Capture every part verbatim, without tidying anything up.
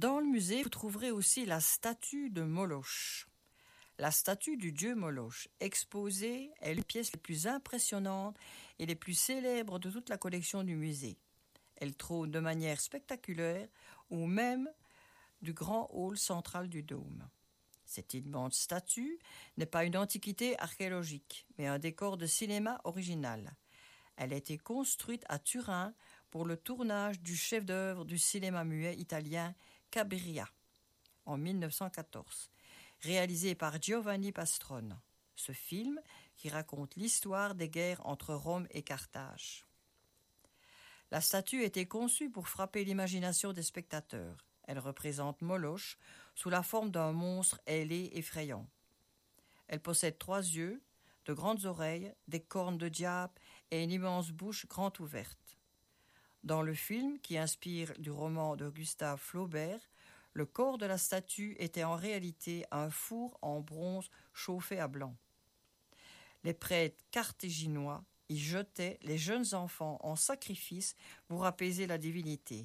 Dans le musée, vous trouverez aussi la statue de Moloch. La statue du dieu Moloch, exposée, est l'une des pièces les plus impressionnantes et les plus célèbres de toute la collection du musée. Elle trône de manière spectaculaire au même du grand hall central du dôme. Cette immense statue n'est pas une antiquité archéologique, mais un décor de cinéma original. Elle a été construite à Turin pour le tournage du chef-d'œuvre du cinéma muet italien Cabiria en mille neuf cent quatorze, réalisé par Giovanni Pastrone. Ce film qui raconte l'histoire des guerres entre Rome et Carthage. La statue a été conçue pour frapper l'imagination des spectateurs. Elle représente Moloch sous la forme d'un monstre ailé effrayant. Elle possède trois yeux, de grandes oreilles, des cornes de diable et une immense bouche grande ouverte. Dans le film, qui inspire du roman de Gustave Flaubert, le corps de la statue était en réalité un four en bronze chauffé à blanc. Les prêtres carthaginois y jetaient les jeunes enfants en sacrifice pour apaiser la divinité.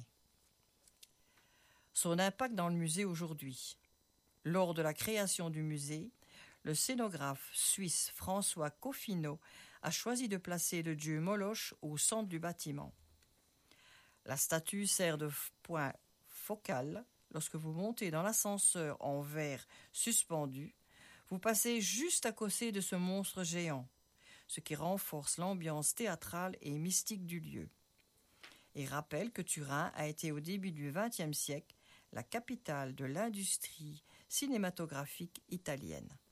Son impact dans le musée aujourd'hui. Lors de la création du musée, le scénographe suisse François Coffino a choisi de placer le dieu Moloch au centre du bâtiment. La statue sert de point focal. Lorsque vous montez dans l'ascenseur en verre suspendu, vous passez juste à côté de ce monstre géant, ce qui renforce l'ambiance théâtrale et mystique du lieu. Et rappelle que Turin a été au début du vingtième siècle la capitale de l'industrie cinématographique italienne.